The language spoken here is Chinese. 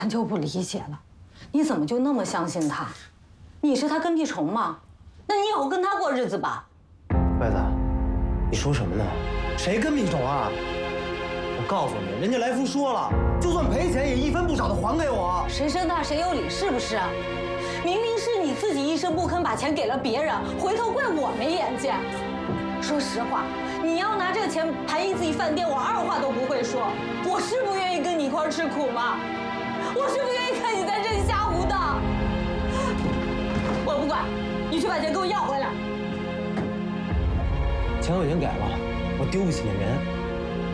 俺就不理解了，你怎么就那么相信他？你是他跟屁虫吗？那你以后跟他过日子吧。 外子，你说什么呢？谁跟屁虫啊？我告诉你，人家来福说了，就算赔钱也一分不少的还给我。 谁生大谁有理，是不是啊？明明是你自己一声不吭把钱给了别人，回头怪我没眼见。说实话，你要拿这个钱盘一次饭店，我二话都不会说。我是不愿意跟你一块吃苦吗？我是不愿意看你在这里瞎胡的。我不管，你去把钱给我要回来。 钱我已经给了，我丢不起那人。